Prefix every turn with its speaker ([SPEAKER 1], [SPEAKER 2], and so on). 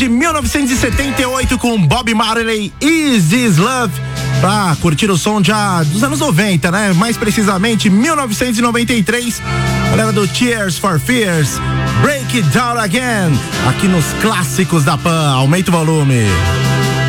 [SPEAKER 1] de 1978 com Bob Marley, Is This Love? Pra curtir o som já dos anos 90, né? Mais precisamente 1993. Galera do Tears for Fears, Break It Down Again, aqui nos clássicos da Pan. Aumenta o volume.